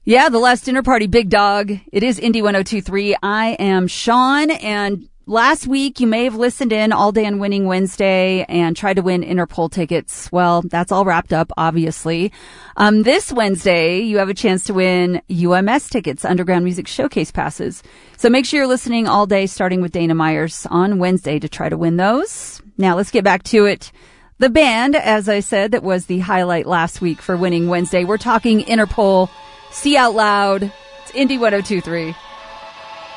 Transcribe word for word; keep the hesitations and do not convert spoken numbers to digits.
Yeah, the last dinner party, big dog. It is Indy one oh two three. I am Sean, and last week you may have listened in all day on Winning Wednesday and tried to win Interpol tickets. Well, that's all wrapped up, obviously. Um, this Wednesday, you have a chance to win U M S tickets, Underground Music Showcase passes. So make sure you're listening all day, starting with Dana Myers on Wednesday to try to win those. Now let's get back to it. The band, as I said, that was the highlight last week for Winning Wednesday. We're talking Interpol. See Out Loud. It's Indy one oh two three.